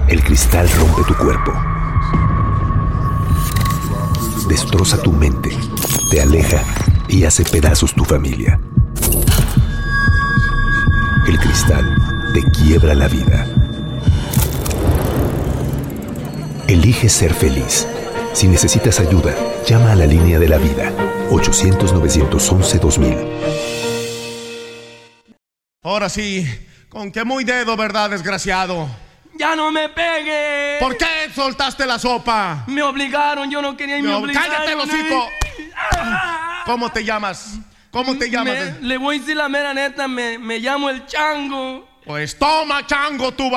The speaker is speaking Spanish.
El cristal rompe tu cuerpo, destroza tu mente, te aleja y hace pedazos tu familia. El cristal te quiebra la vida. Elige ser feliz. Si necesitas ayuda, llama a la línea de la vida, 800-911-2000. Ahora sí, con qué muy dedo, ¿verdad, desgraciado? ¡Ya no me pegue! ¿Por qué soltaste la sopa? Me obligaron, yo no quería y me obligaron. ¡Cállate, el hocico! ¿Cómo te llamas? ¿Cómo te llamas? Le voy a decir la mera neta, me llamo el Chango. Pues toma, chango, tu